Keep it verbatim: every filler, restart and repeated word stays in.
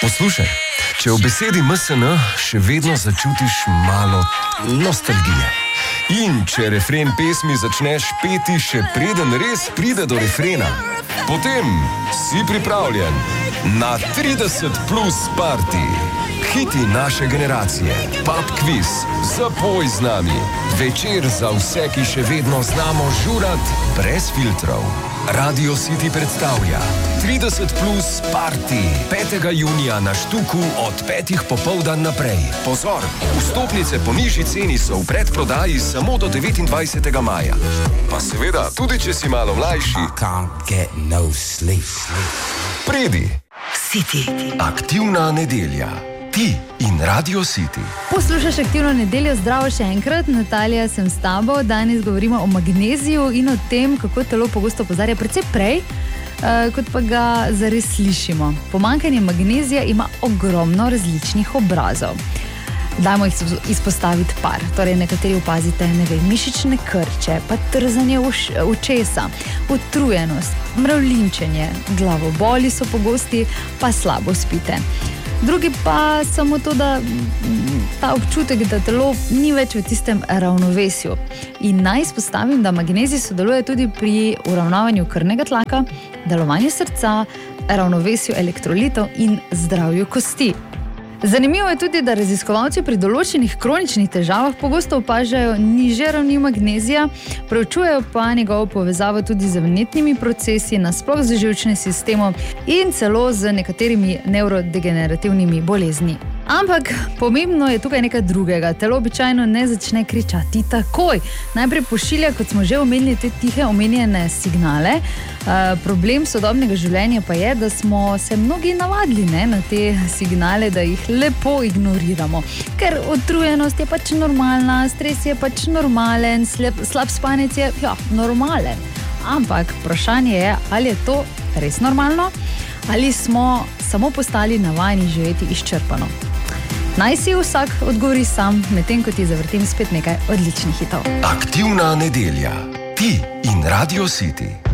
Poslušaj, če v besedi M S N še vedno začutiš malo nostalgije. In če refren pesmi začneš peti še preden res pride do refrena, potem si pripravljen na trideset plus party. Hiti naše generacije, pub quiz, zapoj z nami, večer za vse, ki še vedno znamo žurat brez filtrov. Radio City predstavlja trideset plus party petega junija na Štuku od petih popoldan naprej. Pozor, vstopnice po nižji ceni so v predprodaji samo do devetindvajsetega maja. Pa seveda, tudi če si malo mlajši, no pridi. City. Aktivna nedelja. Ti in Radio City. Poslušaš Aktivno nedeljo, zdravo še enkrat, Natalija sem s tabo. Danes govorimo o magneziju in o tem, kako telo pogosto opozarja precej prej, uh, kot pa ga zares slišimo. Pomanjkanje magnezija ima ogromno različnih obrazov. Dajmo jih izpostaviti par. Torej, nekateri opazite, ne vem, mišične krče, pa trzanje očesa, utrujenost, mravljinčenje, glavoboli so pogosti, pa slabo spite. Drugi pa samo to, da ta občutek, da telo ni več v tistem ravnovesju. In naj izpostavim, da magnezij sodeluje tudi pri uravnavanju krvnega tlaka, delovanju srca, ravnovesju elektrolitov in zdravju kosti. Zanimivo je tudi, da raziskovalci pri določenih kroničnih težavah pogosto opažajo nižje ravni magnezija, preučujejo pa njegovo povezavo tudi z vnetnimi procesi, nasploh z živčnim sistemom in celo z nekaterimi nevrodegenerativnimi bolezni. Ampak pomembno je tukaj nekaj drugega. Telo običajno ne začne kričati takoj. Najprej pošilja, kot smo že omenili, te tihe omenjene signale. Uh, problem sodobnega življenja pa je, da smo se mnogi navadili ne, na te signale, da jih lepo ignoriramo. Ker utrujenost je pač normalna, stres je pač normalen, slab, slab spanec je ja, normalen. Ampak vprašanje je, ali je to res normalno, ali smo samo postali navajeni živeti izčrpano. Naj si vsak odgovori sam, medtem ko ti zavrtim spet nekaj odličnih hitov. Aktivna nedelja. Ti in Radio City.